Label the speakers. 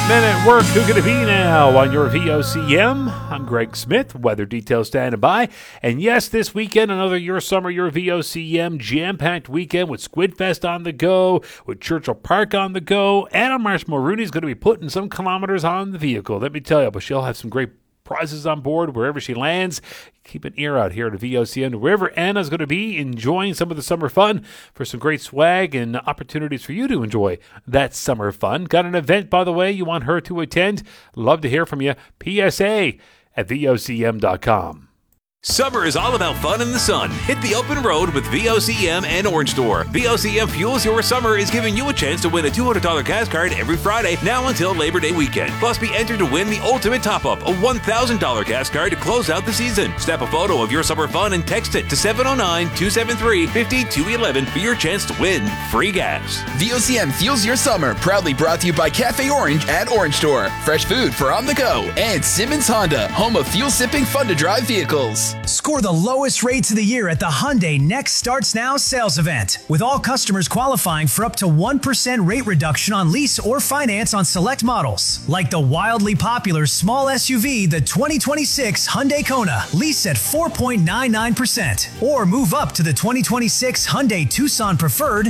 Speaker 1: Men at work, who could it be now on your VOCM? I'm Greg Smith, weather details standing by. And yes, this weekend, another Your Summer, Your VOCM jam-packed weekend with Squid Fest on the go, with Churchill Park on the go. Anna Marsh Mulrooney's going to be putting some kilometers on the vehicle, let me tell you. But she'll have some great prizes on board wherever she lands. Keep an ear out here at VOCM, wherever Anna's going to be, enjoying some of the summer fun for some great swag and opportunities for you to enjoy that summer fun. Got an event, by the way, you want her to attend? Love to hear from you. PSA at VOCM.com.
Speaker 2: Summer is all about fun in the sun. Hit the open road with VOCM and Orange Store. VOCM Fuels Your Summer is giving you a chance to win a $200 gas card every Friday now until Labor Day weekend. Plus, be entered to win the ultimate top-up, a $1,000 gas card to close out the season. Snap a photo of your summer fun and text it to 709-273-5211 for your chance to win free gas.
Speaker 3: VOCM Fuels Your Summer, proudly brought to you by Cafe Orange at Orange Store. Fresh food for on the go. And Simmons Honda, home of fuel-sipping, fun-to-drive vehicles.
Speaker 4: Score the lowest rates of the year at the Hyundai Next Starts Now sales event, with all customers qualifying for up to 1% rate reduction on lease or finance on select models, like the wildly popular small SUV, the 2026 Hyundai Kona, lease at 4.99%, or move up to the 2026 Hyundai Tucson Preferred